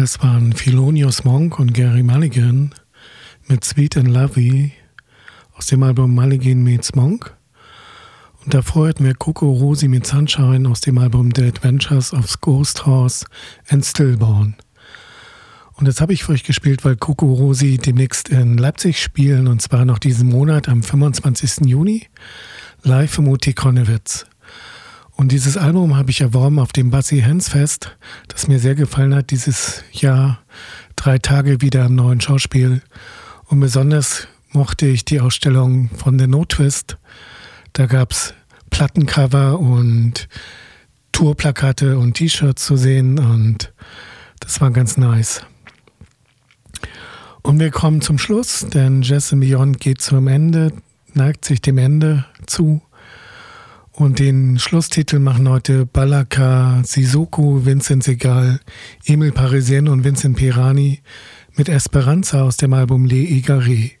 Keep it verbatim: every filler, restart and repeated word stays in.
Das waren Thelonious Monk und Gerry Mulligan mit Sweet and Lovely aus dem Album Mulligan Meets Monk. Und davor hatten wir Coco Rosie mit Sunshine aus dem Album The Adventures of Ghost Horse and Stillborn. Und das habe ich für euch gespielt, weil Coco Rosie demnächst in Leipzig spielen, und zwar noch diesen Monat am fünfundzwanzigsten Juni live im U T Konnewitz. Und dieses Album habe ich erworben auf dem Bassi Hands Fest, das mir sehr gefallen hat dieses Jahr. Drei Tage wieder im neuen Schauspiel. Und besonders mochte ich die Ausstellung von The No Twist. Da gab es Plattencover und Tourplakate und T-Shirts zu sehen, und das war ganz nice. Und wir kommen zum Schluss, denn Jazz and Beyond geht zum Ende, neigt sich dem Ende zu. Und den Schlusstitel machen heute Balaka Sissoko, Vincent Segal, Emil Parisien und Vincent Pirani mit Esperanza aus dem Album Les Égarés.